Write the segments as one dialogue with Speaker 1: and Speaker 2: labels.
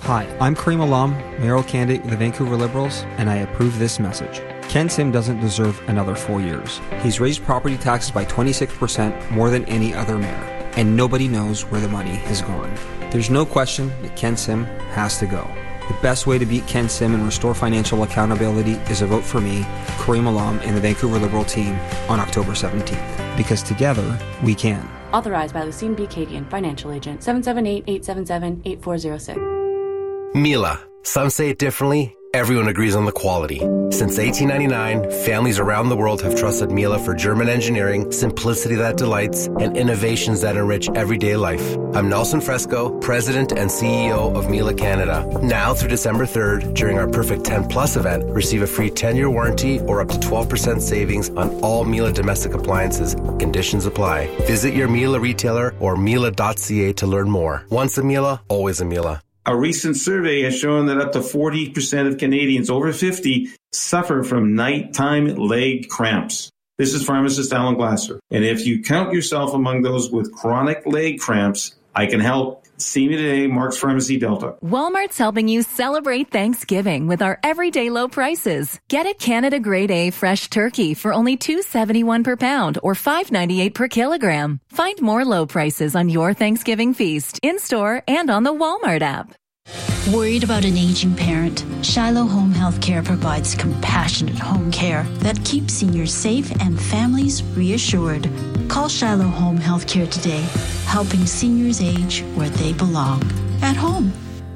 Speaker 1: Hi, I'm Kareem Alam, mayoral candidate with the Vancouver Liberals, and I approve this message. Ken Sim doesn't deserve another 4 years. He's raised property taxes by 26% more than any other mayor, and nobody knows where the money has gone. There's no question that Ken Sim has to go. The best way to beat Ken Sim and restore financial accountability is a vote for me, Kareem Alam, and the Vancouver Liberal team on October 17th. Because together, we can.
Speaker 2: Authorized by Lucine B. Kagan, Financial Agent, 778-877-8406.
Speaker 3: Miele. Some say it differently. Everyone agrees on the quality. Since 1899, families around the world have trusted Miele for German engineering, simplicity that delights, and innovations that enrich everyday life. I'm Nelson Fresco, President and CEO of Miele Canada. Now through December 3rd, during our Perfect 10 Plus event, receive a free 10-year warranty or up to 12% savings on all Miele domestic appliances. Conditions apply. Visit your Miele retailer or miele.ca to learn more. Once a Miele, always a Miele.
Speaker 4: A recent survey has shown that up to 40% of Canadians over 50 suffer from nighttime leg cramps. This is pharmacist Alan Glasser. And if you count yourself among those with chronic leg cramps, I can help. See me today, Mark's Pharmacy Delta.
Speaker 5: Walmart's helping you celebrate Thanksgiving with our everyday low prices. Get a Canada Grade A fresh turkey for only $2.71 per pound or $5.98 per kilogram. Find more low prices on your Thanksgiving feast in-store and on the Walmart app.
Speaker 6: Worried about an aging parent? Shiloh Home Health Care provides compassionate home care that keeps seniors safe and families reassured. Call Shiloh Home Health Care today, helping seniors age where they belong, at home.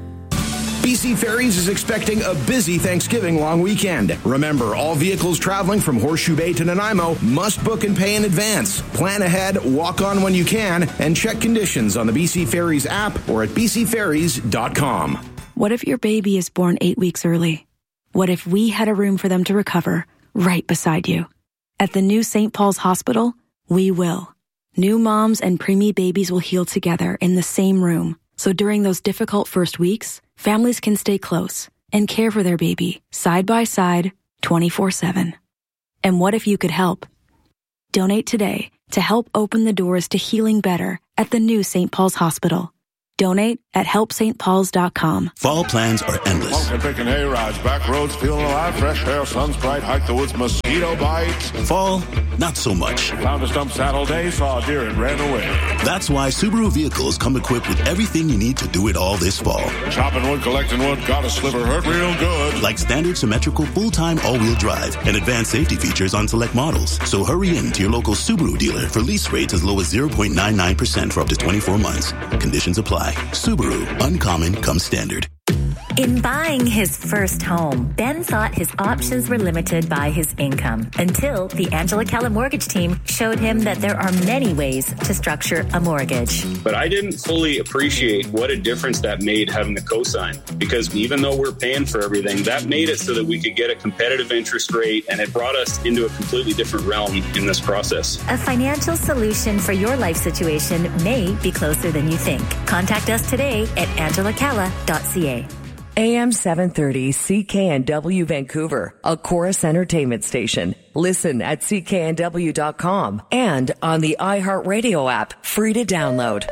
Speaker 7: BC Ferries is expecting a busy Thanksgiving long weekend. Remember, all vehicles traveling from Horseshoe Bay to Nanaimo must book and pay in advance. Plan ahead, walk on when you can, and check conditions on the BC Ferries app or at bcferries.com.
Speaker 8: What if your baby is born 8 weeks early? What if we had a room for them to recover right beside you? At the new St. Paul's Hospital, we will. New moms and preemie babies will heal together in the same room. So during those difficult first weeks, families can stay close and care for their baby side by side 24/7. And what if you could help? Donate today to help open the doors to healing better at the new St. Paul's Hospital. Donate at helpstpauls.com.
Speaker 9: Fall plans are endless.
Speaker 10: Walking, picking hay rides, back roads, feeling alive, fresh air, sun's bright, hike the woods, mosquito bites.
Speaker 9: Fall, not so much.
Speaker 10: Found a stump saddle day, saw a deer and ran away.
Speaker 9: That's why Subaru vehicles come equipped with everything you need to do it all this fall.
Speaker 10: Chopping wood, collecting wood, got a sliver, hurt real good.
Speaker 9: Like standard symmetrical full-time all-wheel drive and advanced safety features on select models. So hurry in to your local Subaru dealer for lease rates as low as 0.99% for up to 24 months. Conditions apply. Subaru, uncommon comes standard.
Speaker 11: In buying his first home, Ben thought his options were limited by his income until the Angela Calla mortgage team showed him that there are many ways to structure a mortgage.
Speaker 12: But I didn't fully appreciate what a difference that made having the cosign, because even though we're paying for everything, that made it so that we could get a competitive interest rate, and it brought us into a completely different realm in this process.
Speaker 11: A financial solution for your life situation may be closer than you think. Contact us today at angelacalla.ca.
Speaker 13: AM 730 CKNW Vancouver, a Chorus Entertainment station. Listen at cknw.com and on the iHeartRadio app, free to download.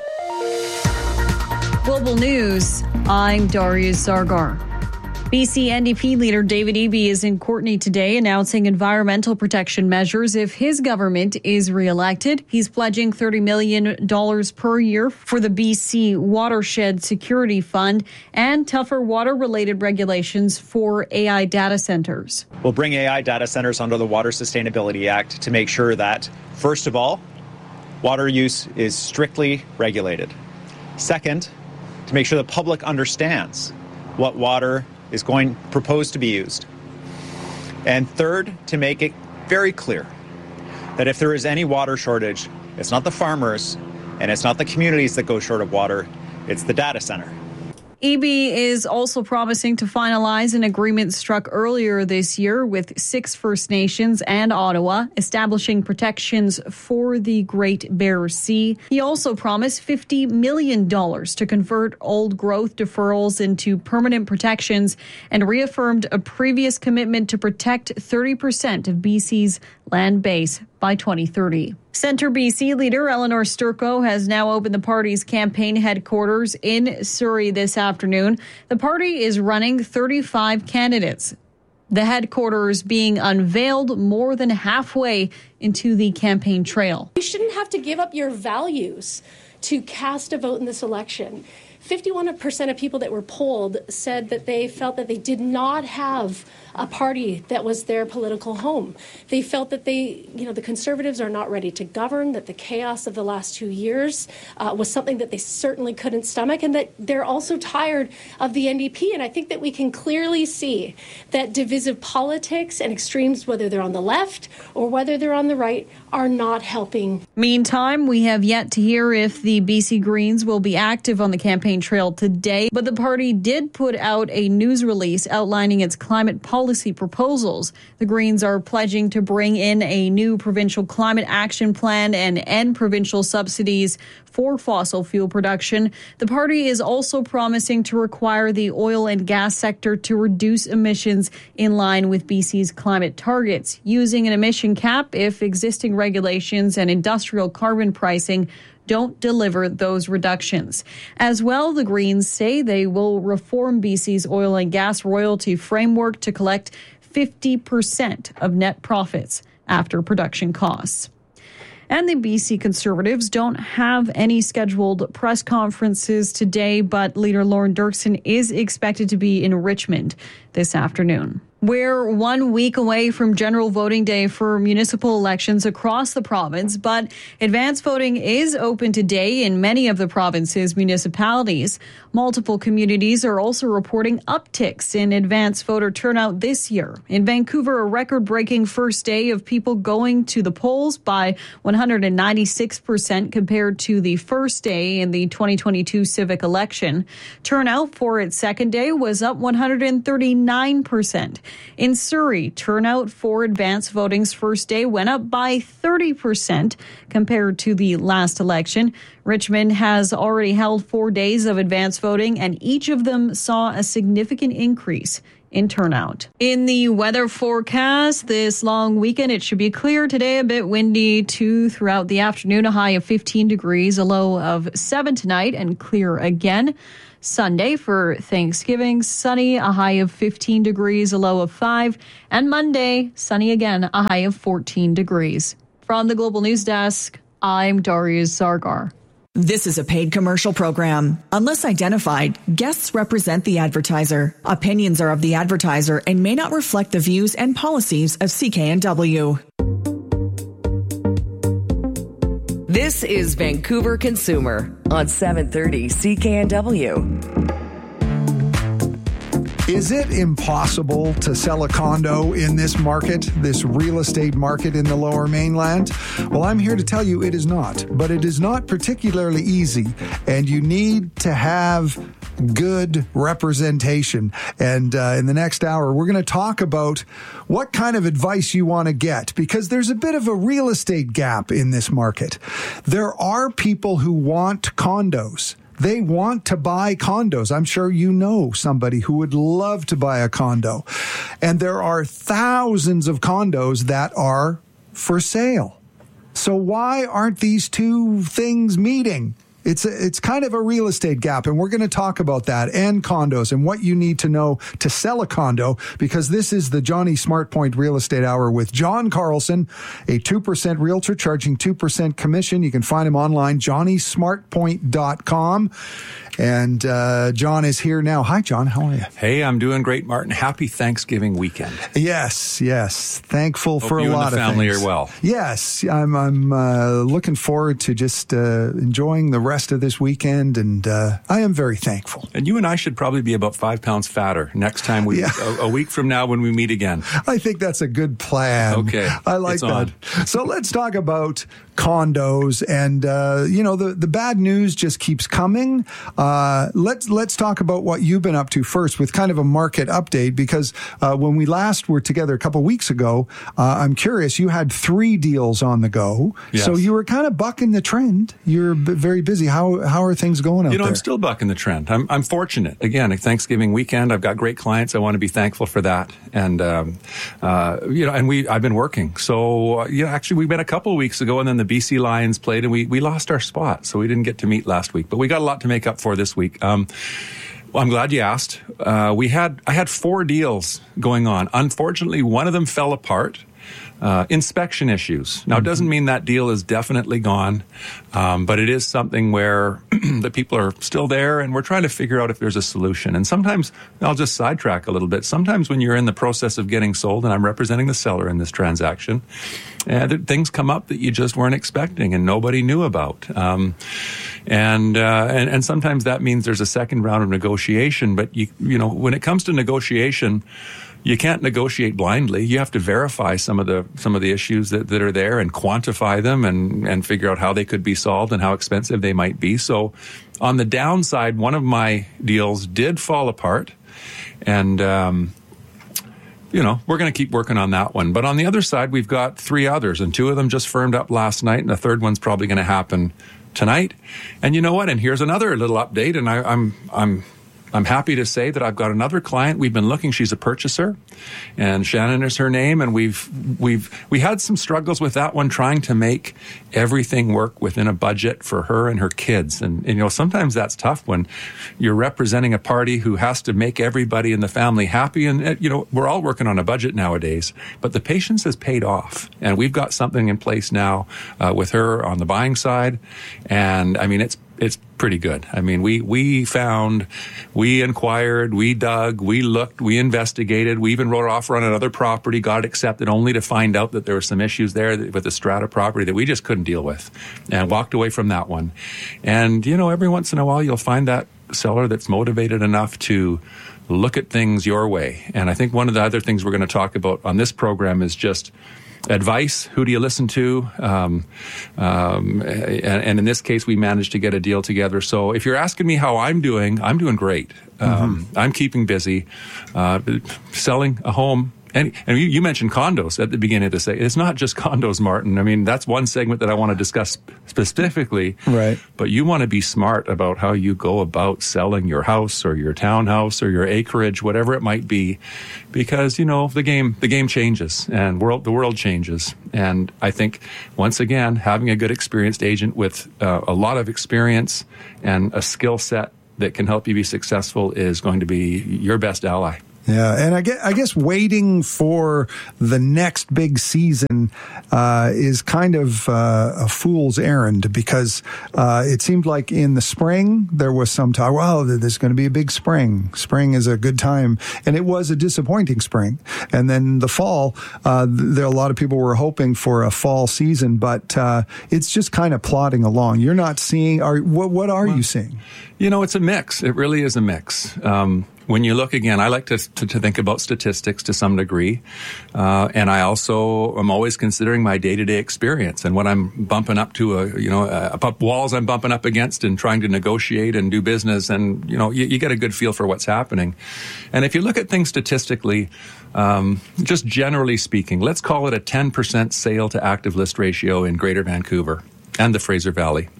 Speaker 14: Global News, I'm Darius Sargar. BC NDP leader David Eby is in Courtenay today announcing environmental protection measures if his government is re-elected. He's pledging $30 million per year for the BC Watershed Security Fund and tougher water-related regulations for AI data centers.
Speaker 15: We'll bring AI data centers under the Water Sustainability Act to make sure that, first of all, water use is strictly regulated. Second, to make sure the public understands what water is proposed to be used. And third, to make it very clear that if there is any water shortage, it's not the farmers and it's not the communities that go short of water, it's the data center.
Speaker 14: Eby is also promising to finalize an agreement struck earlier this year with 6 First Nations and Ottawa, establishing protections for the Great Bear Sea. He also promised $50 million to convert old growth deferrals into permanent protections and reaffirmed a previous commitment to protect 30% of BC's land base by 2030. Centre BC leader Eleanor Sturko has now opened the party's campaign headquarters in Surrey this afternoon. The party is running 35 candidates. The headquarters being unveiled more than halfway into the campaign trail.
Speaker 16: You shouldn't have to give up your values to cast a vote in this election. 51% of people that were polled said that they felt that they did not have a party that was their political home. They felt that the Conservatives are not ready to govern, that the chaos of the last 2 years was something that they certainly couldn't stomach, and that they're also tired of the NDP. And I think that we can clearly see that divisive politics and extremes, whether they're on the left or whether they're on the right, are not helping.
Speaker 14: Meantime, we have yet to hear if the BC Greens will be active on the campaign trail today, but the party did put out a news release outlining its climate policy proposals. The Greens are pledging to bring in a new provincial climate action plan and end provincial subsidies for fossil fuel production. The party is also promising to require the oil and gas sector to reduce emissions in line with BC's climate targets, using an emission cap if existing regulations and industrial carbon pricing don't deliver those reductions. As well, the Greens say they will reform BC's oil and gas royalty framework to collect 50% of net profits after production costs. And the BC Conservatives don't have any scheduled press conferences today, but leader Lauren Dirksen is expected to be in Richmond this afternoon. We're 1 week away from general voting day for municipal elections across the province, but advance voting is open today in many of the province's municipalities. Multiple communities are also reporting upticks in advance voter turnout this year. In Vancouver, a record-breaking first day of people going to the polls by 196% compared to the first day in the 2022 civic election. Turnout for its second day was up 139%. In Surrey, turnout for advance voting's first day went up by 30% compared to the last election. Richmond has already held 4 days of advance voting, and each of them saw a significant increase in turnout. In the weather forecast this long weekend, it should be clear today, a bit windy too throughout the afternoon, a high of 15 degrees, a low of 7 tonight, and clear again. Sunday for Thanksgiving, sunny, a high of 15 degrees, a low of 5. And Monday, sunny again, a high of 14 degrees. From the Global News Desk, I'm Darius Zargar.
Speaker 17: This is a paid commercial program. Unless identified, guests represent the advertiser. Opinions are of the advertiser and may not reflect the views and policies of CKNW.
Speaker 13: This is Vancouver Consumer on 730 CKNW.
Speaker 18: Is it impossible to sell a condo in this market, this real estate market in the Lower Mainland? Well, I'm here to tell you it is not, but it is not particularly easy, and you need to have good representation. And in the next hour, we're going to talk about what kind of advice you want to get, because there's a bit of a real estate gap in this market. There are people who want condos. They want to buy condos. I'm sure you know somebody who would love to buy a condo. And there are thousands of condos that are for sale. So why aren't these two things meeting? It's kind of a real estate gap, and we're going to talk about that and condos and what you need to know to sell a condo, because this is the Johnny SmartPoint Real Estate Hour with John Carlson, a 2% realtor charging 2% commission. You can find him online, johnnysmartpoint.com. And John is here now. Hi, John. How are you?
Speaker 19: Hey, I'm doing great, Martin. Happy Thanksgiving weekend.
Speaker 18: Yes. Thankful for a lot of things.
Speaker 19: Hope you and the family are well.
Speaker 18: Yes. I'm looking forward to just enjoying the rest of this weekend, and I am very thankful.
Speaker 19: And you and I should probably be about 5 pounds fatter next time a week from now when we meet again.
Speaker 18: I think that's a good plan.
Speaker 19: Okay.
Speaker 18: I like that. So let's talk about condos, and the bad news just keeps coming. Let's talk about what you've been up to first with kind of a market update, because when we last were together a couple weeks ago, I'm curious, you had 3 deals on the go.
Speaker 19: Yes.
Speaker 18: So you were kind of bucking the trend. You're very busy. How are things going out there?
Speaker 19: I'm still bucking the trend. I'm fortunate. Again, a Thanksgiving weekend. I've got great clients. I want to be thankful for that. And I've been working. So actually we met a couple of weeks ago, and then the BC Lions played, and we lost our spot, so we didn't get to meet last week. But we got a lot to make up for this week. Well, I'm glad you asked. I had 4 deals going on. Unfortunately, one of them fell apart. Inspection issues. Now, it doesn't mean that deal is definitely gone, but it is something where the people are still there, and we're trying to figure out if there's a solution. And sometimes, I'll just sidetrack a little bit, sometimes when you're in the process of getting sold, and I'm representing the seller in this transaction, things come up that you just weren't expecting and nobody knew about. And sometimes that means there's a second round of negotiation, but you know, when it comes to negotiation, you can't negotiate blindly. You have to verify some of the issues that are there and quantify them and figure out how they could be solved and how expensive they might be. So on the downside, one of my deals did fall apart, and you know, we're going to keep working on that one. But on the other side, we've got 3 others, and 2 of them just firmed up last night, and the third one's probably going to happen tonight. And you know what? And here's another little update, and I'm happy to say that I've got another client. We've been looking. She's a purchaser, and Shannon is her name. And we had some struggles with that one, trying to make everything work within a budget for her and her kids. And you know, sometimes that's tough when you're representing a party who has to make everybody in the family happy. And you know, we're all working on a budget nowadays, but the patience has paid off, and we've got something in place now with her on the buying side. And I mean, it's pretty good. I mean, we found, we inquired, we dug, we looked, we investigated, we even wrote an offer on another property, got it accepted, only to find out that there were some issues there with the strata property that we just couldn't deal with, and walked away from that one. And, you know, every once in a while you'll find that seller that's motivated enough to look at things your way. And I think one of the other things we're going to talk about on this program is just advice. Who do you listen to? And in this case, we managed to get a deal together. So if you're asking me how I'm doing great. I'm keeping busy, selling a home. And you mentioned condos at the beginning of the segment. It's not just condos, Martin. I mean, that's one segment that I want to discuss specifically. Right. But you want to be smart about how you go about selling your house or your townhouse or your acreage, whatever it might be, because, you know, the game changes and the world changes. And I think, once again, having a good experienced agent with a lot of experience and a skill set that can help you be successful is going to be your best ally.
Speaker 18: Yeah, and I guess waiting for the next big season is kind of a fool's errand, because it seemed like in the spring there was some talk, well, there's going to be a big spring. Spring is a good time, and it was a disappointing spring. And then the fall, there a lot of people were hoping for a fall season, but it's just kind of plodding along. You're not seeing, what are you seeing?
Speaker 19: You know, it's a mix. It really is a mix. When you look again, I like to think about statistics to some degree, and I also am always considering my day-to-day experience and what I'm bumping up to, walls I'm bumping up against and trying to negotiate and do business, and you get a good feel for what's happening. And if you look at things statistically, just generally speaking, let's call it a 10% sale to active list ratio in Greater Vancouver and the Fraser Valley.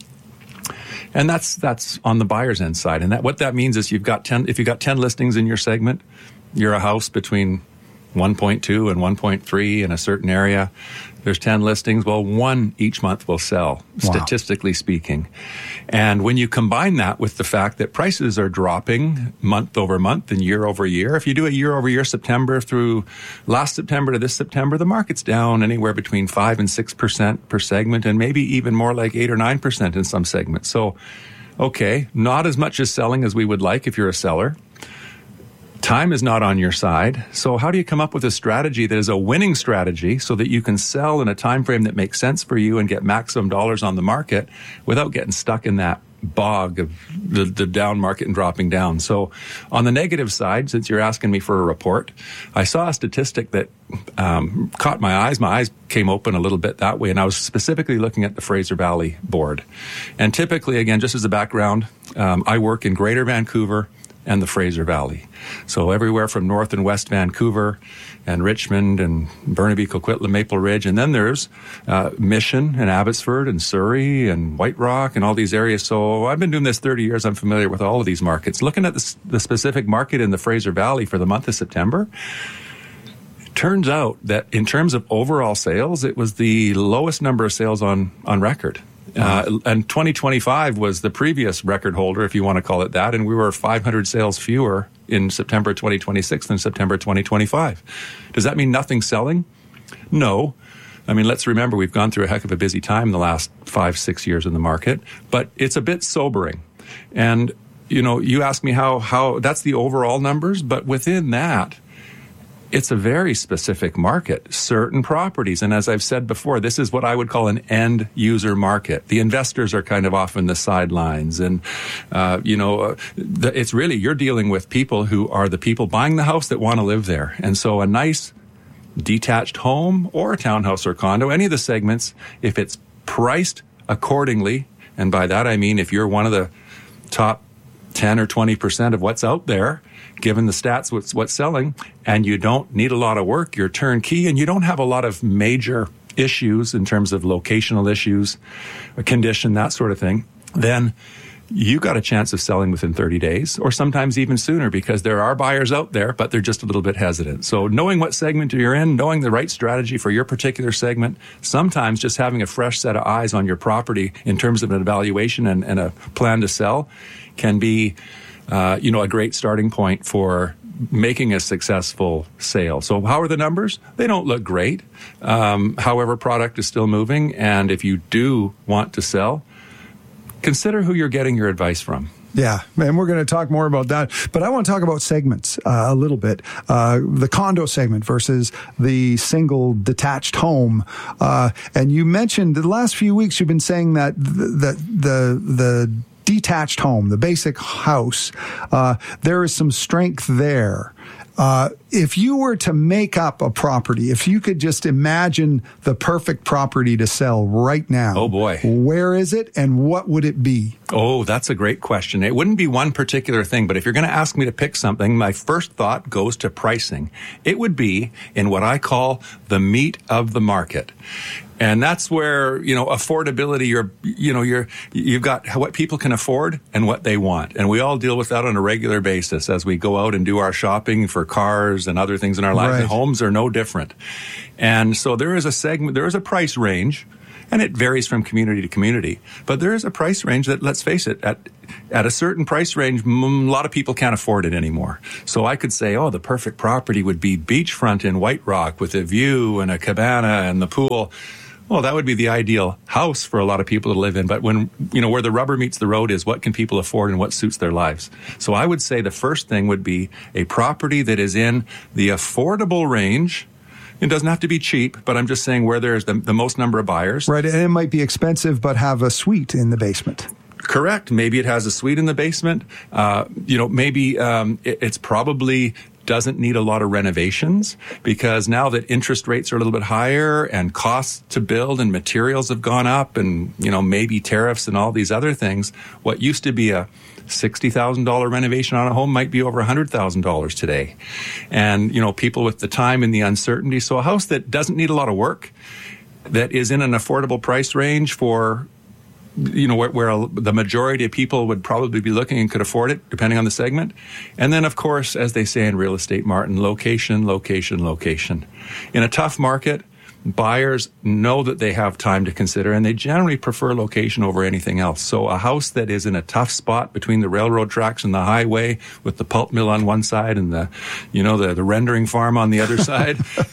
Speaker 19: And that's on the buyer's end side. And what that means is if you've got 10 listings in your segment, you're a house between 1.2 and 1.3 in a certain area. There's 10 listings. Well, 1 each month will sell, statistically speaking. And when you combine that with the fact that prices are dropping month over month and year over year, if you do a year over year, September through last September to this September, the market's down anywhere between 5 and 6% per segment, and maybe even more like 8 or 9% in some segments. So, okay, not as much as selling as we would like if you're a seller. Time is not on your side. So how do you come up with a strategy that is a winning strategy so that you can sell in a time frame that makes sense for you and get maximum dollars on the market without getting stuck in that bog of the down market and dropping down? So on the negative side, since you're asking me for a report, I saw a statistic that caught my eyes. My eyes came open a little bit that way, and I was specifically looking at the Fraser Valley board. And typically, again, just as a background, I work in Greater Vancouver and the Fraser Valley. So everywhere from North and West Vancouver and Richmond and Burnaby, Coquitlam, Maple Ridge. And then there's Mission and Abbotsford and Surrey and White Rock and all these areas. So I've been doing this 30 years. I'm familiar with all of these markets. Looking at the specific market in the Fraser Valley for the month of September, turns out that in terms of overall sales, it was the lowest number of sales on record. And 2025 was the previous record holder, if you want to call it that, and we were 500 sales fewer in September 2026 than September 2025. Does that mean nothing's selling? No. I mean, let's remember we've gone through a heck of a busy time the last 5-6 years in the market, but it's a bit sobering. And, you know, you ask me how that's the overall numbers, but within that, it's a very specific market, certain properties. And as I've said before, this is what I would call an end user market. The investors are kind of off on the sidelines. And, it's really, you're dealing with people who are the people buying the house that want to live there. And so a nice detached home or a townhouse or condo, any of the segments, if it's priced accordingly, and by that I mean if you're one of the top 10 or 20% of what's out there, given the stats, what's selling, and you don't need a lot of work, you're turnkey, and you don't have a lot of major issues in terms of locational issues, condition, that sort of thing, then you got a chance of selling within 30 days or sometimes even sooner, because there are buyers out there, but they're just a little bit hesitant. So knowing what segment you're in, knowing the right strategy for your particular segment, sometimes just having a fresh set of eyes on your property in terms of an evaluation and a plan to sell can be a great starting point for making a successful sale. So how are the numbers? They don't look great. However, product is still moving. And if you do want to sell, consider who you're getting your advice from.
Speaker 18: Yeah, and we're going to talk more about that. But I want to talk about segments a little bit. The condo segment versus the single detached home. And you mentioned the last few weeks you've been saying that the detached home, the basic house, there is some strength there. If you were to make up a property, if you could just imagine the perfect property to sell right now.
Speaker 19: Oh, boy.
Speaker 18: Where is it and what would it be?
Speaker 19: Oh, that's a great question. It wouldn't be one particular thing, but if you're going to ask me to pick something, my first thought goes to pricing. It would be in what I call the meat of the market. And that's where, affordability, you've got what people can afford and what they want. And we all deal with that on a regular basis as we go out and do our shopping for cars and other things in our lives.
Speaker 18: Right.
Speaker 19: And homes are no different. And so there is a price range, and it varies from community to community. But there is a price range that, let's face it, at a certain price range, a lot of people can't afford it anymore. So I could say, the perfect property would be beachfront in White Rock with a view and a cabana and the pool. Well, that would be the ideal house for a lot of people to live in. But when, where the rubber meets the road is what can people afford and what suits their lives. So I would say the first thing would be a property that is in the affordable range. It doesn't have to be cheap, but I'm just saying where there's the most number of buyers.
Speaker 18: Right, and it might be expensive, but have a suite in the basement.
Speaker 19: Correct. Maybe it has a suite in the basement. Maybe it's probably doesn't need a lot of renovations, because now that interest rates are a little bit higher and costs to build and materials have gone up and, maybe tariffs and all these other things, what used to be a $60,000 renovation on a home might be over $100,000 today. And, people with the time and the uncertainty. So a house that doesn't need a lot of work, that is in an affordable price range for where the majority of people would probably be looking and could afford it, depending on the segment. And then, of course, as they say in real estate, Martin, location, location, location. In a tough market, buyers know that they have time to consider, and they generally prefer location over anything else. So a house that is in a tough spot between the railroad tracks and the highway, with the pulp mill on one side and the rendering farm on the other side,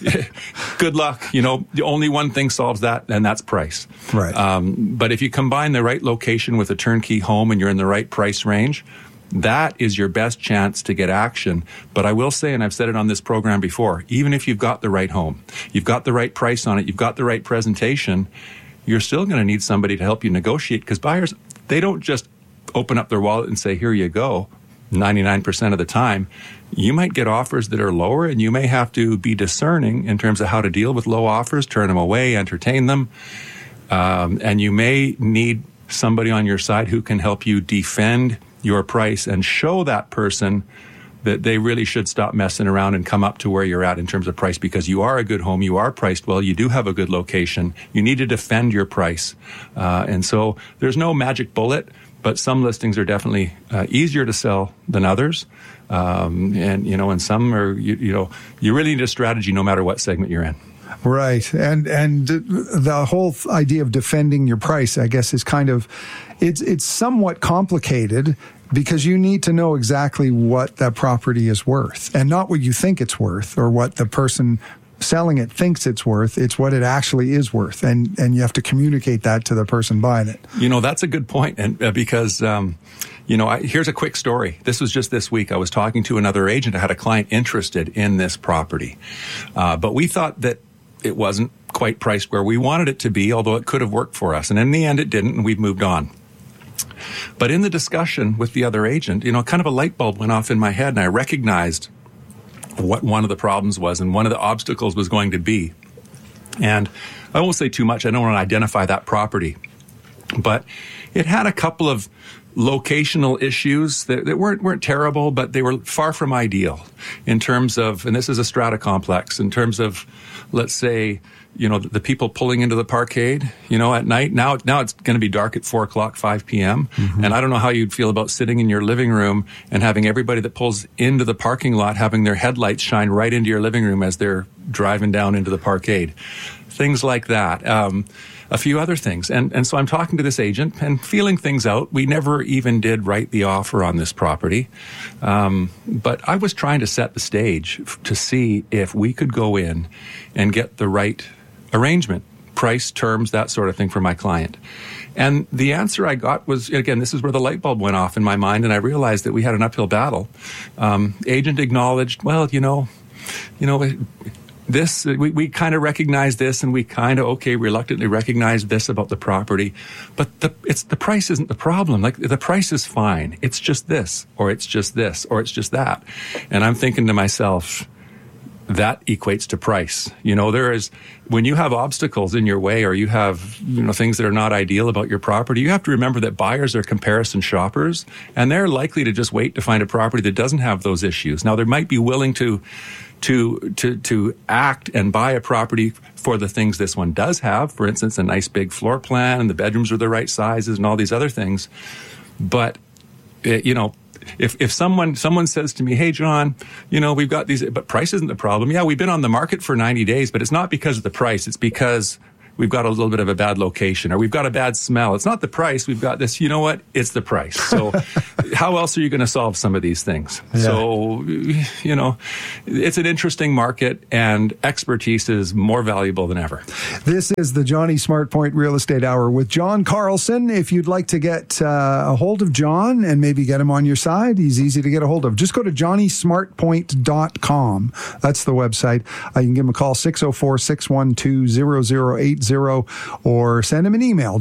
Speaker 19: good luck. The only one thing solves that, and that's price.
Speaker 18: Right.
Speaker 19: But if you combine the right location with a turnkey home and you're in the right price range, that is your best chance to get action. But I will say, and I've said it on this program before, even if you've got the right home, you've got the right price on it, you've got the right presentation, you're still going to need somebody to help you negotiate, because buyers, they don't just open up their wallet and say, here you go. 99% of the time, you might get offers that are lower, and you may have to be discerning in terms of how to deal with low offers, turn them away, entertain them. And you may need somebody on your side who can help you defend your price and show that person that they really should stop messing around and come up to where you're at in terms of price, because you are a good home, you are priced well, you do have a good location, you need to defend your price. And so there's no magic bullet, but some listings are definitely easier to sell than others. And some are, you really need a strategy no matter what segment you're in.
Speaker 18: Right. And the whole idea of defending your price, I guess, is kind of, it's somewhat complicated because you need to know exactly what that property is worth and not what you think it's worth or what the person selling it thinks it's worth. It's what it actually is worth. And you have to communicate that to the person buying it.
Speaker 19: That's a good point. And because, here's a quick story. This was just this week. I was talking to another agent. I had a client interested in this property. But we thought that it wasn't quite priced where we wanted it to be, although it could have worked for us. And in the end, it didn't, and we've moved on. But in the discussion with the other agent, kind of a light bulb went off in my head, and I recognized what one of the problems was and one of the obstacles was going to be. And I won't say too much. I don't want to identify that property. But it had a couple of locational issues that weren't terrible, but they were far from ideal in terms of, and this is a strata complex, in terms of, let's say, the people pulling into the parkade, at night. Now it's going to be dark at 4 o'clock, 5 p.m. Mm-hmm. And I don't know how you'd feel about sitting in your living room and having everybody that pulls into the parking lot having their headlights shine right into your living room as they're driving down into the parkade. Things like that. A few other things. And so I'm talking to this agent and feeling things out. We never even did write the offer on this property. But I was trying to set the stage to see if we could go in and get the right arrangement, price, terms, that sort of thing for my client. And the answer I got was, again, this is where the light bulb went off in my mind, and I realized that we had an uphill battle. Agent acknowledged, well, this, we kind of recognize this, and we kind of, reluctantly recognize this about the property, but the price isn't the problem. Like, the price is fine. It's just this, or it's just this, or it's just that. And I'm thinking to myself, that equates to price. When you have obstacles in your way, or you have, things that are not ideal about your property, you have to remember that buyers are comparison shoppers, and they're likely to just wait to find a property that doesn't have those issues. Now, they might be willing to act and buy a property for the things this one does have. For instance, a nice big floor plan, and the bedrooms are the right sizes, and all these other things. But, if someone says to me, hey, John, we've got these, but price isn't the problem. Yeah, we've been on the market for 90 days, but it's not because of the price. It's because we've got a little bit of a bad location, or we've got a bad smell. It's not the price. We've got this, it's the price. So how else are you going to solve some of these things? Yeah. So, it's an interesting market, and expertise is more valuable than ever.
Speaker 18: This is the Johnny SmartPoint Real Estate Hour with John Carlson. If you'd like to get a hold of John and maybe get him on your side, he's easy to get a hold of. Just go to johnnysmartpoint.com. That's the website. You can give him a call, 604-612-0080, or send him an email,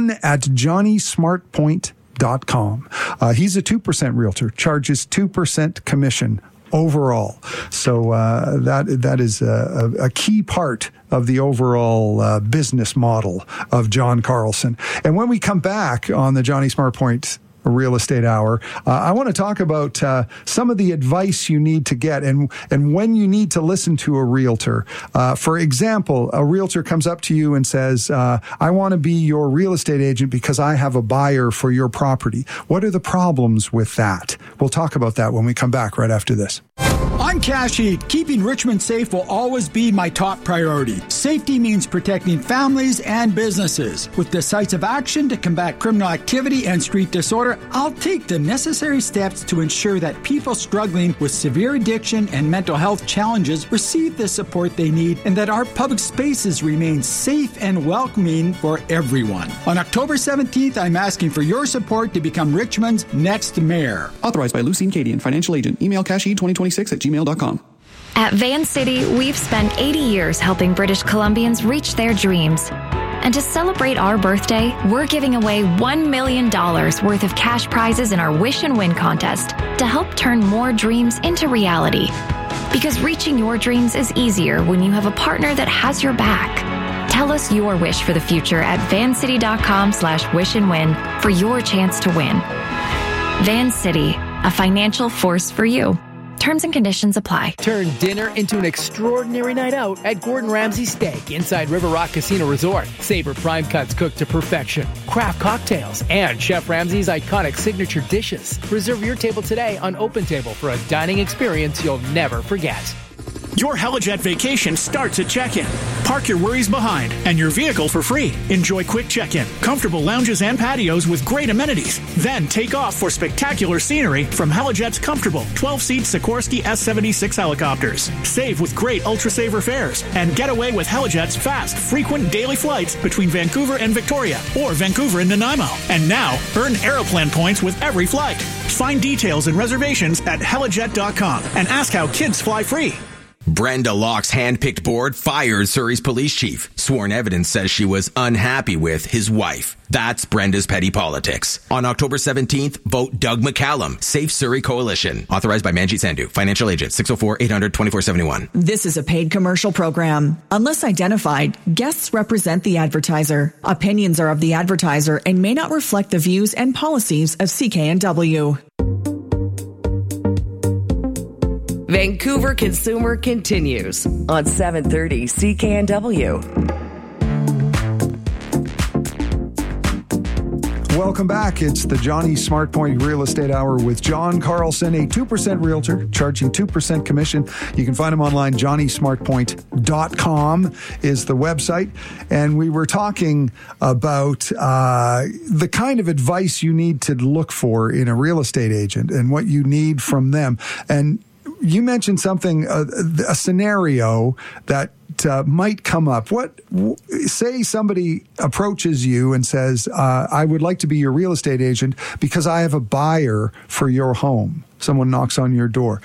Speaker 18: john@johnnysmartpoint.com. He's a 2% realtor, charges 2% commission overall. So that is a key part of the overall business model of John Carlson. And when we come back on the Johnny SmartPoint Real Estate Hour, I want to talk about some of the advice you need to get and when you need to listen to a realtor. For example, a realtor comes up to you and says, I want to be your real estate agent because I have a buyer for your property. What are the problems with that? We'll talk about that when we come back right after this.
Speaker 20: I'm Cash Heat. Keeping Richmond safe will always be my top priority. Safety means protecting families and businesses. With decisive action to combat criminal activity and street disorder, I'll take the necessary steps to ensure that people struggling with severe addiction and mental health challenges receive the support they need, and that our public spaces remain safe and welcoming for everyone. On October 17th, I'm asking for your support to become Richmond's next mayor.
Speaker 21: Authorized by Lucine Cadian, financial agent. Email cashheat2026@gmail.com.
Speaker 22: At Van City, we've spent 80 years helping British Columbians reach their dreams. And to celebrate our birthday, we're giving away $1 million worth of cash prizes in our Wish and Win contest to help turn more dreams into reality. Because reaching your dreams is easier when you have a partner that has your back. Tell us your wish for the future at vancity.com/wishandwin for your chance to win. Van City, a financial force for you. Terms and conditions apply.
Speaker 1: Turn dinner into an extraordinary night out at Gordon Ramsay Steak inside River Rock Casino Resort. Savor prime cuts cooked to perfection, craft cocktails, and Chef Ramsay's iconic signature dishes. Reserve your table today on OpenTable for a dining experience you'll never forget.
Speaker 2: Your Helijet vacation starts at check-in. Park your worries behind and your vehicle for free. Enjoy quick check-in, comfortable lounges and patios with great amenities. Then take off for spectacular scenery from Helijet's comfortable 12-seat Sikorsky S-76 helicopters. Save with great ultra-saver fares and get away with Helijet's fast, frequent daily flights between Vancouver and Victoria or Vancouver and Nanaimo. And now, earn Aeroplan points with every flight. Find details and reservations at helijet.com and ask how kids fly free.
Speaker 7: Brenda Locke's hand-picked board fired Surrey's police chief. Sworn evidence says she was unhappy with his wife. That's Brenda's petty politics. On October 17th, vote Doug McCallum, Safe Surrey Coalition. Authorized by Manjit Sandhu, financial agent, 604-800-2471.
Speaker 17: This is a paid commercial program. Unless identified, guests represent the advertiser. Opinions are of the advertiser and may not reflect the views and policies of CKNW.
Speaker 13: Vancouver Consumer continues on 730 CKNW.
Speaker 18: Welcome back. It's the Johnny SmartPoint Real Estate Hour with John Carlson, a 2% realtor charging 2% commission. You can find him online. JohnnySmartPoint.com is the website. And we were talking about the kind of advice you need to look for in a real estate agent and what you need from them. And you mentioned something, a scenario that might come up. Say somebody approaches you and says, I would like to be your real estate agent because I have a buyer for your home. Someone knocks on your door.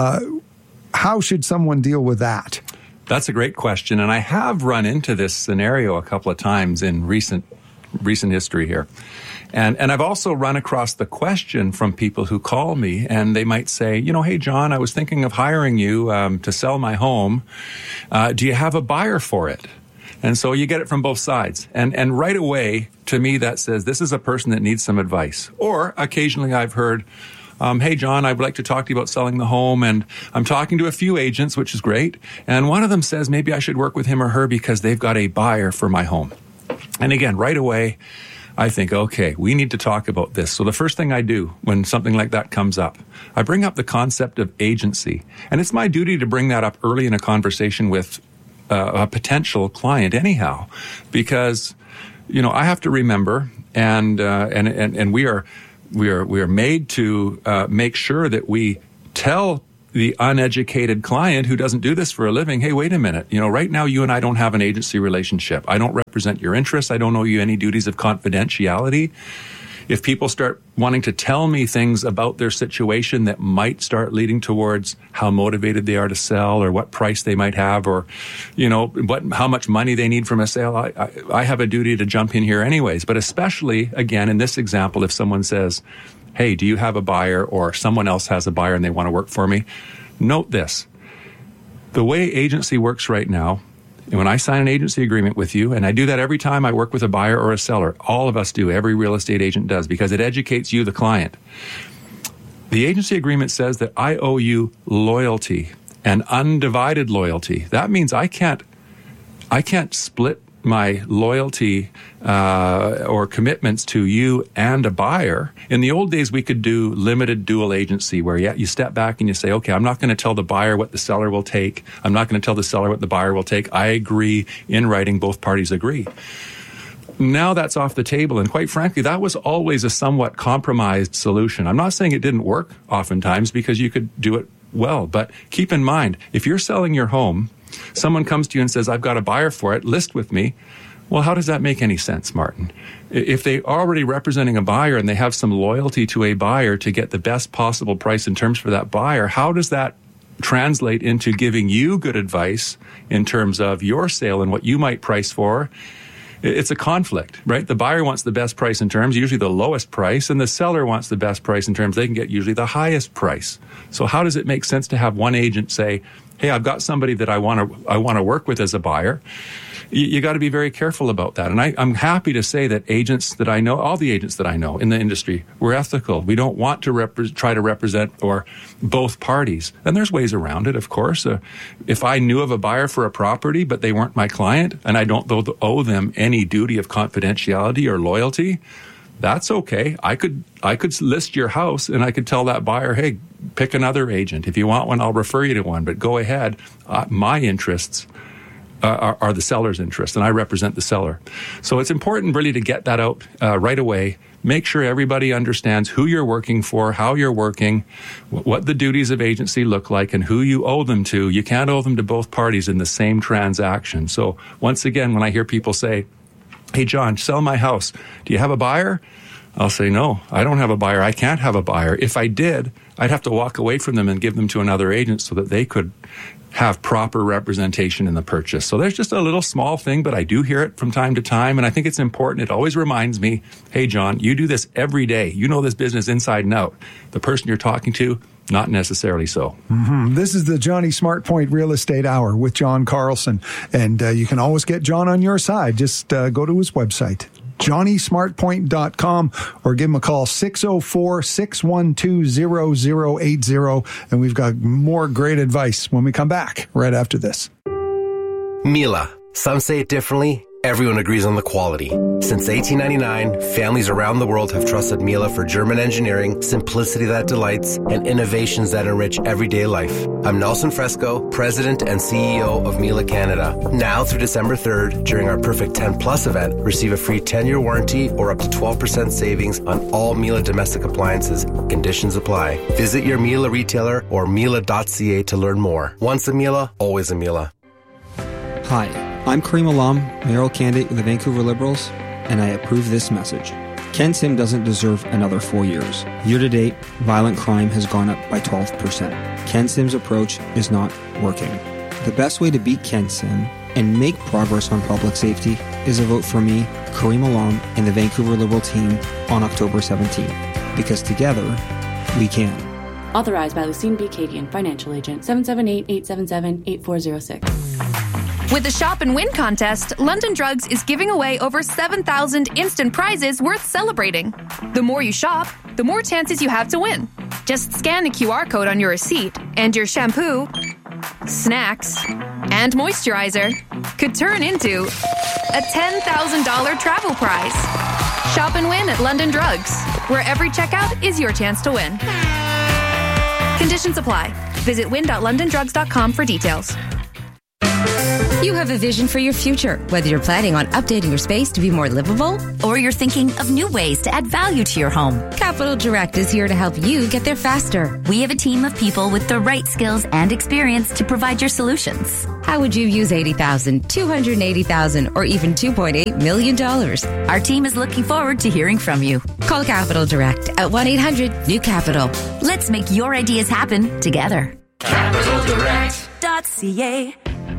Speaker 18: How should someone deal with that?
Speaker 19: That's a great question. And I have run into this scenario a couple of times in recent history here. And I've also run across the question from people who call me and they might say, hey, John, I was thinking of hiring you to sell my home. Do you have a buyer for it? And so you get it from both sides. And right away, to me, that says this is a person that needs some advice. Or occasionally I've heard, hey, John, I would like to talk to you about selling the home. And I'm talking to a few agents, which is great. And one of them says maybe I should work with him or her because they've got a buyer for my home. And again, right away, I think, okay, we need to talk about this. So the first thing I do when something like that comes up, I bring up the concept of agency. And it's my duty to bring that up early in a conversation with a potential client anyhow, because, I have to remember, and we are made to make sure that we tell the uneducated client who doesn't do this for a living, hey, wait a minute, right now you and I don't have an agency relationship. I don't represent your interests. I don't owe you any duties of confidentiality. If people start wanting to tell me things about their situation that might start leading towards how motivated they are to sell or what price they might have or, how much money they need from a sale, I have a duty to jump in here anyways. But especially, again, in this example, if someone says, hey, do you have a buyer or someone else has a buyer and they want to work for me? Note this. The way agency works right now, and when I sign an agency agreement with you, and I do that every time I work with a buyer or a seller, all of us do, every real estate agent does, because it educates you, the client. The agency agreement says that I owe you loyalty and undivided loyalty. That means I can't split my loyalty or commitments to you and a buyer. In the old days, we could do limited dual agency where you step back and you say, okay, I'm not going to tell the buyer what the seller will take. I'm not going to tell the seller what the buyer will take. I agree in writing. Both parties agree. Now that's off the table. And quite frankly, that was always a somewhat compromised solution. I'm not saying it didn't work oftentimes because you could do it well. But keep in mind, if you're selling your home, someone comes to you and says, I've got a buyer for it, list with me. Well, how does that make any sense, Martin? If they're already representing a buyer and they have some loyalty to a buyer to get the best possible price and terms for that buyer, how does that translate into giving you good advice in terms of your sale and what you might price for? it's a conflict, right? The buyer wants the best price and terms, usually the lowest price, and the seller wants the best price and terms. They can get usually the highest price. So how does it make sense to have one agent say, hey, I've got somebody that I want to work with as a buyer? You got to be very careful about that. And I'm happy to say that agents that I know, all the agents that I know in the industry, we're ethical. We don't want to try to represent or both parties. And there's ways around it, of course. If I knew of a buyer for a property, but they weren't my client, and I don't owe them any duty of confidentiality or loyalty, that's okay. I could list your house, and I could tell that buyer, hey, pick another agent. If you want one, I'll refer you to one, but go ahead. My interests are the seller's interest, and I represent the seller. So it's important really to get that out right away. Make sure everybody understands who you're working for, how you're working, what the duties of agency look like, and who you owe them to. You can't owe them to both parties in the same transaction. So once again, when I hear people say, hey, John, sell my house, do you have a buyer? I'll say, no, I don't have a buyer. I can't have a buyer. If I did, I'd have to walk away from them and give them to another agent so that they could have proper representation in the purchase. So there's just a little small thing, but I do hear it from time to time, and I think it's important. It always reminds me, hey, John, you do this every day. You know this business inside and out. The person you're talking to, not necessarily so.
Speaker 18: Mm-hmm. This is the Johnny SmartPoint Real Estate Hour with John Carlson, and you can always get John on your side. Just go to his website, johnnysmartpoint.com, or give him a call, 604-612-0080, and we've got more great advice when we come back right after this.
Speaker 3: Miele. Some say it differently. Everyone agrees on the quality. Since 1899, families around the world have trusted Miele for German engineering, simplicity that delights, and innovations that enrich everyday life. I'm Nelson Fresco, President and CEO of Miele Canada. Now through December 3rd, during our Perfect 10 Plus event, receive a free 10-year warranty or up to 12% savings on all Miele domestic appliances. Conditions apply. Visit your Miele retailer or Miele.ca to learn more. Once a Miele, always a Miele.
Speaker 4: Hi, I'm Kareem Alam, mayoral candidate of the Vancouver Liberals, and I approve this message. Ken Sim doesn't deserve another 4 years. Year to date, violent crime has gone up by 12%. Ken Sim's approach is not working. The best way to beat Ken Sim and make progress on public safety is a vote for me, Kareem Alam, and the Vancouver Liberal team on October 17th. Because together, we can.
Speaker 23: Authorized by Lucine B. Cadian, Financial Agent, 778-877-8406.
Speaker 24: With the Shop and Win contest, London Drugs is giving away over 7,000 instant prizes worth celebrating. The more you shop, the more chances you have to win. Just scan the QR code on your receipt, and your shampoo, snacks, and moisturizer could turn into a $10,000 travel prize. Shop and win at London Drugs, where every checkout is your chance to win. Conditions apply. Visit win.londondrugs.com for details.
Speaker 25: You have a vision for your future, whether you're planning on updating your space to be more livable,
Speaker 11: or you're thinking of new ways to add value to your home.
Speaker 25: Capital Direct is here to help you get there faster.
Speaker 11: We have a team of people with the right skills and experience to provide your solutions.
Speaker 25: How would you use $80,000, $280,000, or even $2.8 million?
Speaker 11: Our team is looking forward to hearing from you.
Speaker 25: Call Capital Direct at 1-800-NEW-CAPITAL.
Speaker 11: Let's make your ideas happen together.
Speaker 26: CapitalDirect.ca.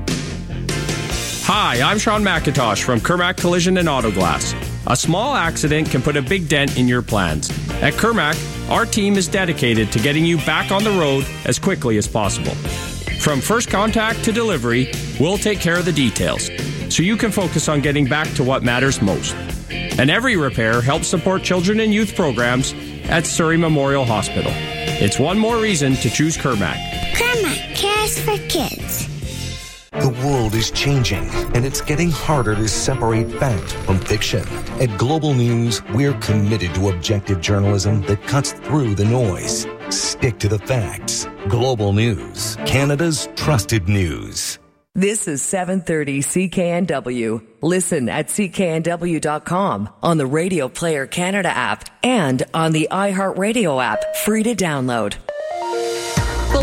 Speaker 26: Hi, I'm Sean McIntosh from Kermac Collision and Auto Glass. A small accident can put a big dent in your plans. At Kermac, our team is dedicated to getting you back on the road as quickly as possible. From first contact to delivery, we'll take care of the details, so you can focus on getting back to what matters most. And every repair helps support children and youth programs at Surrey Memorial Hospital. It's one more reason to choose Kermac.
Speaker 27: Kermac cares for kids.
Speaker 28: The world is changing, and it's getting harder to separate fact from fiction. At Global News, we're committed to objective journalism that cuts through the noise. Stick to the facts. Global News, Canada's trusted news.
Speaker 13: This is 730 CKNW. Listen at cknw.com, on the Radio Player Canada app, and on the iHeartRadio app, free to download.
Speaker 24: The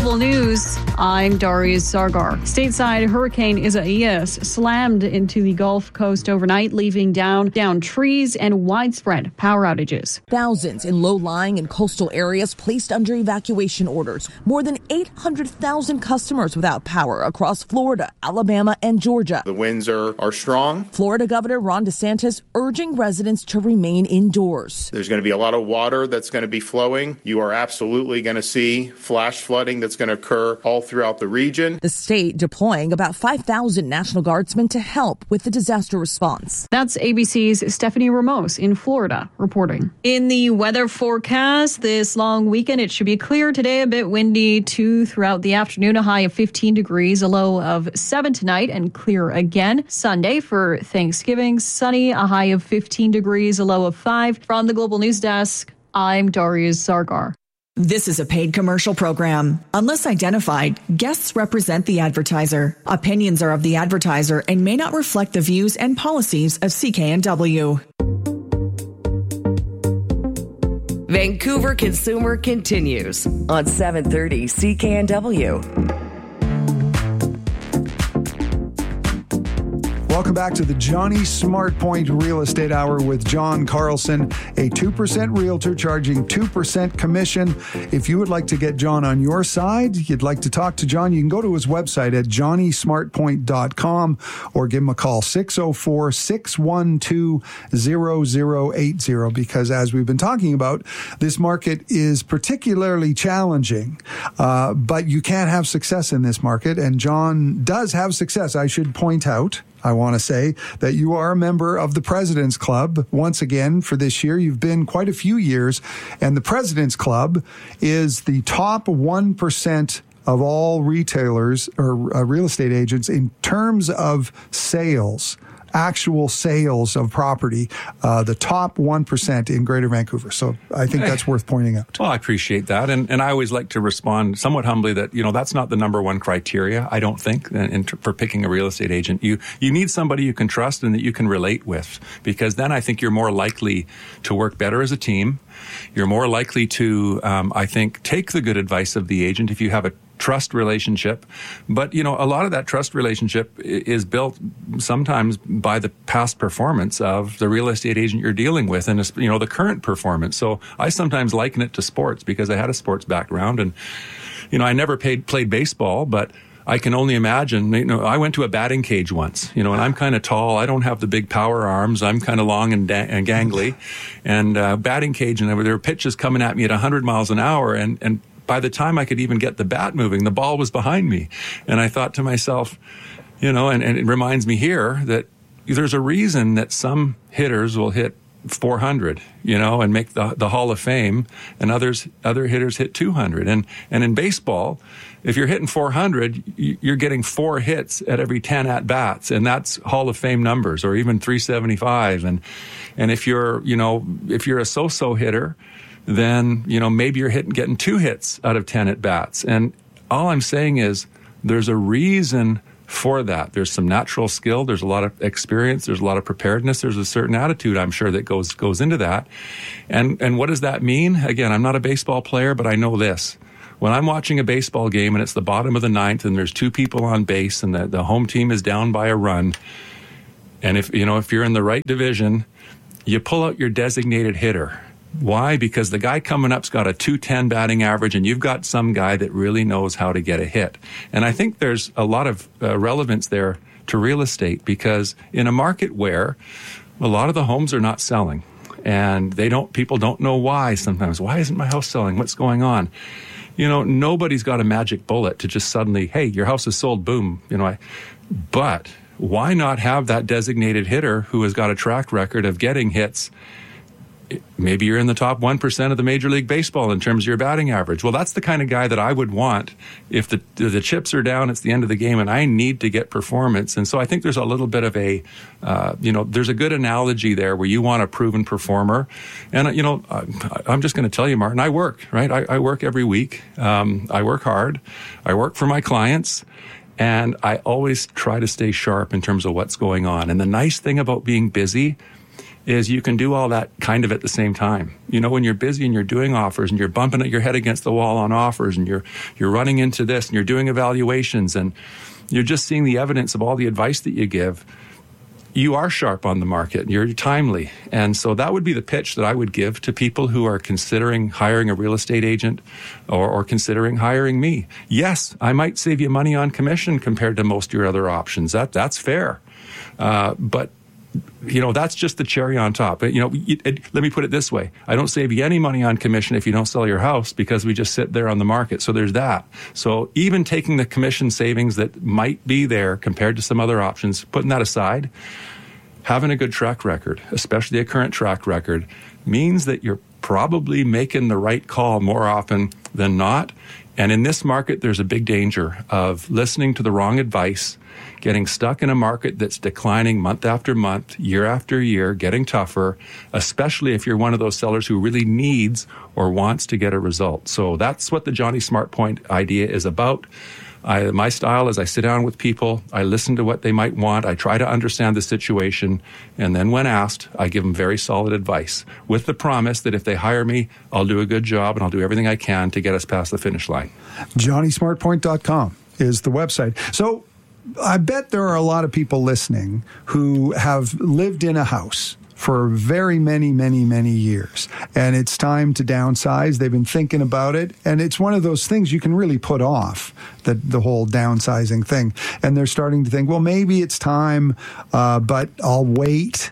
Speaker 14: Global News, I'm Darius Sargar. Stateside, Hurricane Isaias slammed into the Gulf Coast overnight, leaving down trees and widespread power outages.
Speaker 5: Thousands in low-lying and coastal areas placed under evacuation orders. More than 800,000 customers without power across Florida, Alabama, and Georgia.
Speaker 6: The winds are strong.
Speaker 5: Florida Governor Ron DeSantis urging residents to remain indoors.
Speaker 6: There's going to be a lot of water that's going to be flowing. You are absolutely going to see flash flooding that's going to occur all throughout the region.
Speaker 5: The state deploying about 5,000 National Guardsmen to help with the disaster response.
Speaker 14: That's ABC's Stephanie Ramos in Florida reporting. In the weather forecast this long weekend, it should be clear today, a bit windy too throughout the afternoon, a high of 15 degrees, a low of 7 tonight, and clear again. Sunday for Thanksgiving, sunny, a high of 15 degrees, a low of 5. From the Global News Desk, I'm Darius Sargar.
Speaker 17: This is a paid commercial program. Unless identified, guests represent the advertiser. Opinions are of the advertiser and may not reflect the views and policies of CKNW.
Speaker 13: Vancouver Consumer continues on 730 CKNW.
Speaker 18: Welcome back to the Johnny SmartPoint Real Estate Hour with John Carlson, a 2% realtor charging 2% commission. If you would like to get John on your side, you'd like to talk to John, you can go to his website at johnnysmartpoint.com or give him a call 604-612-0080, because as we've been talking about, this market is particularly challenging, but you can't have success in this market, and John does have success. I should point out, I want to say that you are a member of the President's Club. Once again, for this year, you've been quite a few years, and the President's Club is the top 1% of all retailers or real estate agents in terms of sales. Actual sales of property, the top 1% in Greater Vancouver. So I think that's worth pointing out.
Speaker 19: Well, I appreciate that. And I always like to respond somewhat humbly that, that's not the number one criteria, I don't think, for picking a real estate agent. You need somebody you can trust and that you can relate with, because then I think you're more likely to work better as a team. You're more likely to, I think, take the good advice of the agent if you have a trust relationship. But, a lot of that trust relationship is built sometimes by the past performance of the real estate agent you're dealing with and, the current performance. So I sometimes liken it to sports because I had a sports background and, I never played baseball, but I can only imagine, I went to a batting cage once, and I'm kind of tall. I don't have the big power arms. I'm kind of long and gangly. And batting cage, and there were pitches coming at me at 100 miles an hour. And by the time I could even get the bat moving, the ball was behind me. And I thought to myself, and it reminds me here that there's a reason that some hitters will hit 400, and make the Hall of Fame, and other hitters hit 200. And in baseball, if you're hitting 400, you're getting 4 hits at every 10 at-bats, and that's Hall of Fame numbers, or even 375. And if you're a so-so hitter, then, maybe you're getting 2 hits out of 10 at-bats. And all I'm saying is there's a reason for that. There's some natural skill. There's a lot of experience. There's a lot of preparedness. There's a certain attitude, I'm sure, that goes into that. And what does that mean? Again, I'm not a baseball player, but I know this. When I'm watching a baseball game and it's the bottom of the 9th and there's 2 people on base and the home team is down by a run, and if you're in the right division, you pull out your designated hitter. Why? Because the guy coming up's got a .210 batting average, and you've got some guy that really knows how to get a hit. And I think there's a lot of relevance there to real estate, because in a market where a lot of the homes are not selling, and people don't know why sometimes. Why isn't my house selling? What's going on? Nobody's got a magic bullet to just suddenly, hey, your house is sold, boom. But why not have that designated hitter who has got a track record of getting hits? Maybe you're in the top 1% of the Major League Baseball in terms of your batting average. Well, that's the kind of guy that I would want if the chips are down, it's the end of the game, and I need to get performance. And so I think there's a little bit of there's a good analogy there where you want a proven performer. And, I'm just going to tell you, Martin, I work, right? I work every week. I work hard. I work for my clients. And I always try to stay sharp in terms of what's going on. And the nice thing about being busy is you can do all that kind of at the same time. You know, when you're busy and you're doing offers and you're bumping your head against the wall on offers and you're running into this and you're doing evaluations and you're just seeing the evidence of all the advice that you give, you are sharp on the market. You're timely. And so that would be the pitch that I would give to people who are considering hiring a real estate agent or considering hiring me. Yes, I might save you money on commission compared to most of your other options. That's fair. But you know, that's just the cherry on top. You know, let me put it this way. I don't save you any money on commission if you don't sell your house because we just sit there on the market. So there's that. So even taking the commission savings that might be there compared to some other options, putting that aside, having a good track record, especially a current track record, means that you're probably making the right call more often than not. And in this market, there's a big danger of listening to the wrong advice, getting stuck in a market that's declining month after month, year after year, getting tougher, especially if you're one of those sellers who really needs or wants to get a result. So that's what the Johnny Smart Point idea is about. My style is I sit down with people, I listen to what they might want, I try to understand the situation, and then when asked, I give them very solid advice with the promise that if they hire me, I'll do a good job and I'll do everything I can to get us past the finish line.
Speaker 18: JohnnySmartPoint.com is the website. So I bet there are a lot of people listening who have lived in a house for very many, many, many years. And it's time to downsize. They've been thinking about it. And it's one of those things you can really put off, the whole downsizing thing. And they're starting to think, well, maybe it's time, but I'll wait.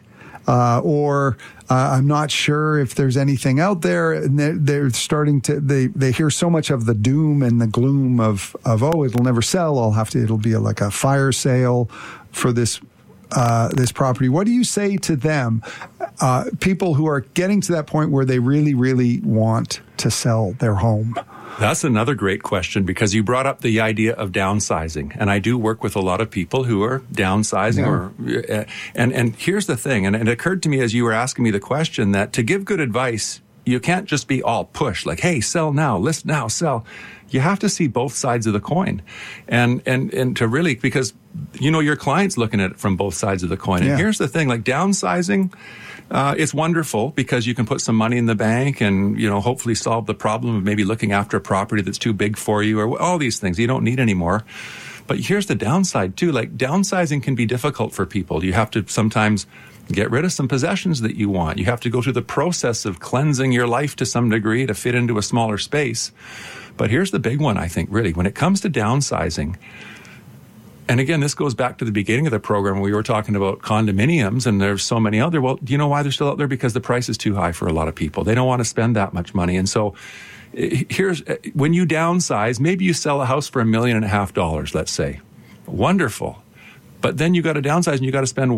Speaker 18: Or I'm not sure if there's anything out there. And they're starting to, they hear so much of the doom and the gloom of oh, it'll never sell. It'll be like a fire sale for this property. What do you say to them, people who are getting to that point where they really, really want to sell their home?
Speaker 19: That's another great question because you brought up the idea of downsizing. And I do work with a lot of people who are downsizing. And here's the thing, and it occurred to me as you were asking me the question that to give good advice, you can't just be all push, like, hey, sell now, list now, sell. You have to see both sides of the coin. And to really, because, you know, your client's looking at it from both sides of the coin. And here's the thing, like downsizing, it's wonderful because you can put some money in the bank and, you know, hopefully solve the problem of maybe looking after a property that's too big for you or all these things you don't need anymore. But here's the downside too, like downsizing can be difficult for people. You have to sometimes get rid of some possessions that you want. You have to go through the process of cleansing your life to some degree to fit into a smaller space. But here's the big one, I think, really. When it comes to downsizing, and again, this goes back to the beginning of the program when we were talking about condominiums, and there's so many out there. Well, do you know why they're still out there? Because the price is too high for a lot of people. They don't want to spend that much money. And so here's, when you downsize, maybe you sell a house for $1.5 million, let's say. Wonderful. But then you got to downsize and you got to spend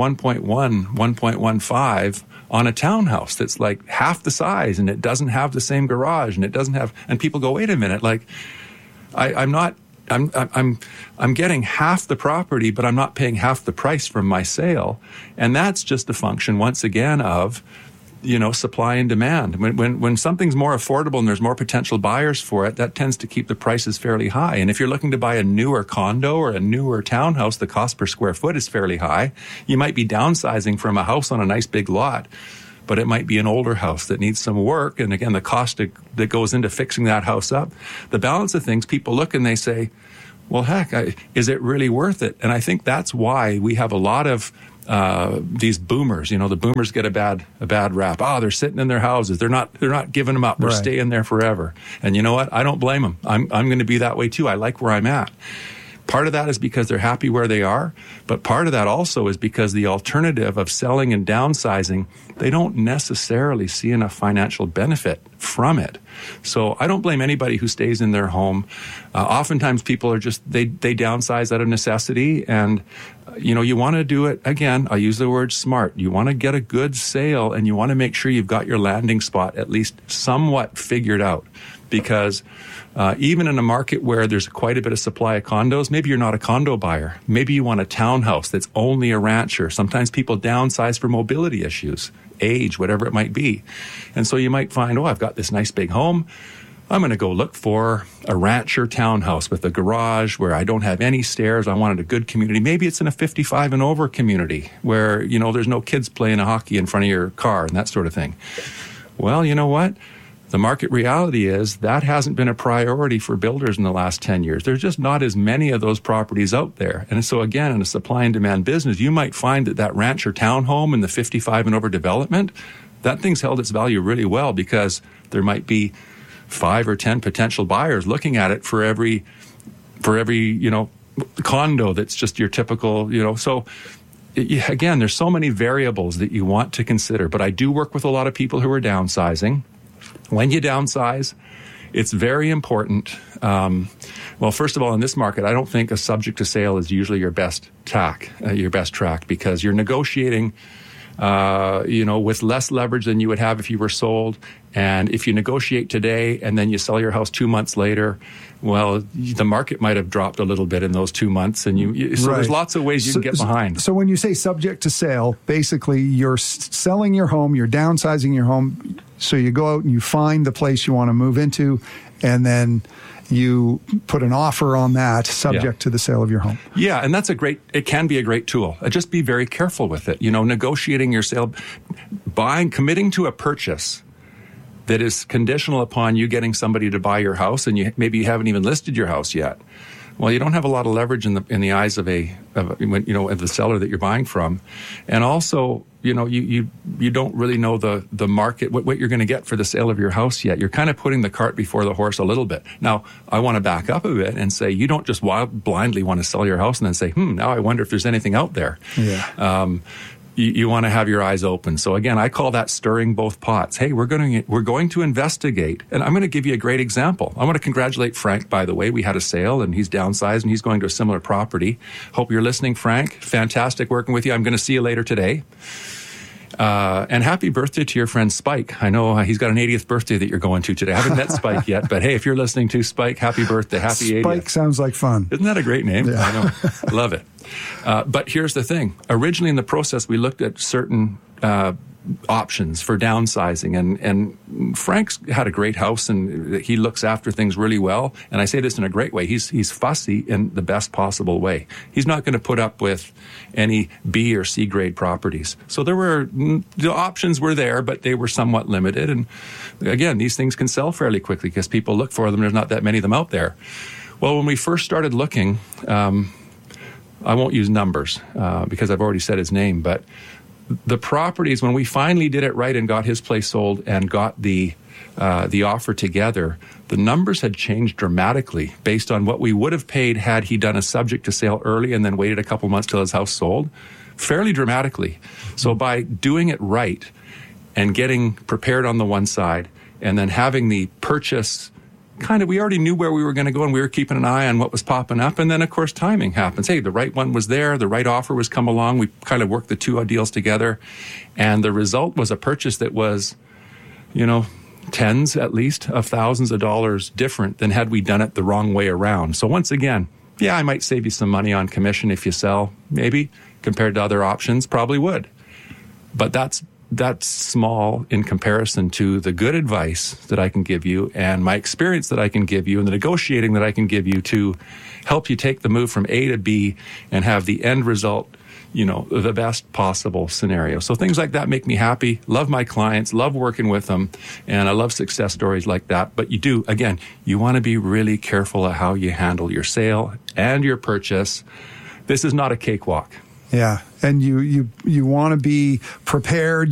Speaker 19: 1.15 on a townhouse that's like half the size and it doesn't have the same garage and it doesn't have, and people go, wait a minute, like I'm getting half the property, but I'm not paying half the price from my sale. And that's just a function, once again, of, you know, supply and demand. When something's more affordable and there's more potential buyers for it, that tends to keep the prices fairly high. And if you're looking to buy a newer condo or a newer townhouse, the cost per square foot is fairly high. You might be downsizing from a house on a nice big lot, but it might be an older house that needs some work. And again, the cost that goes into fixing that house up, the balance of things, people look and they say, well, heck, is it really worth it? And I think that's why we have a lot of these boomers. You know, the boomers get a bad rap. Oh, they're sitting in their houses. They're not giving them up. They're staying there forever. And you know what? I don't blame them. I'm going to be that way too. I like where I'm at. Part of that is because they're happy where they are, but part of that also is because the alternative of selling and downsizing, they don't necessarily see enough financial benefit from it. So I don't blame anybody who stays in their home. Oftentimes people are just, they downsize out of necessity, and you know, you want to do it, again, I'll use the word smart. You want to get a good sale and you want to make sure you've got your landing spot at least somewhat figured out. Because even in a market where there's quite a bit of supply of condos, maybe you're not a condo buyer. Maybe you want a townhouse that's only a rancher. Sometimes people downsize for mobility issues, age, whatever it might be. And so you might find, oh, I've got this nice big home, I'm going to go look for a rancher townhouse with a garage where I don't have any stairs. I wanted a good community. Maybe it's in a 55 and over community where, you know, there's no kids playing hockey in front of your car and that sort of thing. Well, you know what? The market reality is that hasn't been a priority for builders in the last 10 years. There's just not as many of those properties out there. And so again, in a supply and demand business, you might find that rancher townhome in the 55 and over development, that thing's held its value really well because there might be 5 or 10 potential buyers looking at it for every, you know, condo that's just your typical, you know. So again, there's so many variables that you want to consider. But I do work with a lot of people who are downsizing. When you downsize, it's very important. Well, first of all, in this market, I don't think a subject to sale is usually your best track, because you're negotiating, you know, with less leverage than you would have if you were sold. And if you negotiate today and then you sell your house 2 months later, well, the market might have dropped a little bit in those 2 months. And so there's lots of ways you can get behind.
Speaker 18: So when you say subject to sale, basically you're selling your home, you're downsizing your home. So you go out and you find the place you want to move into, and then you put an offer on that subject to the sale of your home.
Speaker 19: Yeah, and it can be a great tool. Just be very careful with it. You know, negotiating your sale, committing to a purchase that is conditional upon you getting somebody to buy your house, and maybe you haven't even listed your house yet. Well, you don't have a lot of leverage in the eyes of the seller that you're buying from, and also, you know, you don't really know the market, what you're going to get for the sale of your house yet. You're kind of putting the cart before the horse a little bit. Now, I want to back up a bit and say you don't just blindly want to sell your house and then say, now I wonder if there's anything out there. Yeah. You want to have your eyes open. So again, I call that stirring both pots. Hey, we're going to investigate. And I'm going to give you a great example. I want to congratulate Frank, by the way. We had a sale and he's downsized and he's going to a similar property. Hope you're listening, Frank. Fantastic working with you. I'm going to see you later today. And happy birthday to your friend Spike. I know he's got an 80th birthday that you're going to today. I haven't met Spike yet, but hey, if you're listening to Spike, happy birthday, happy 80th.
Speaker 18: Spike sounds like fun.
Speaker 19: Isn't that a great name? Yeah. I know. Love it. But here's the thing. Originally in the process, we looked at certain options for downsizing. And Frank's had a great house and he looks after things really well. And I say this in a great way. He's fussy in the best possible way. He's not going to put up with any B or C grade properties. So the options were there, but they were somewhat limited. And again, these things can sell fairly quickly because people look for them. There's not that many of them out there. Well, when we first started looking, I won't use numbers because I've already said his name, but the properties, when we finally did it right and got his place sold and got the offer together, the numbers had changed dramatically based on what we would have paid had he done a subject to sale early and then waited a couple months till his house sold, fairly dramatically. So by doing it right and getting prepared on the one side and then having the purchase we already knew where we were going to go and we were keeping an eye on what was popping up. And then, of course, timing happens. Hey, the right one was there. The right offer was come along. We kind of worked the two deals together. And the result was a purchase that was, you know, tens at least of thousands of dollars different than had we done it the wrong way around. So once again, yeah, I might save you some money on commission if you sell, maybe, compared to other options, probably would. But that's small in comparison to the good advice that I can give you and my experience that I can give you and the negotiating that I can give you to help you take the move from A to B and have the end result, you know, the best possible scenario. So things like that make me happy. Love my clients, love working with them, and I love success stories like that. But you want to be really careful of how you handle your sale and your purchase. This is not a cakewalk.
Speaker 18: Yeah, and you want to be prepared.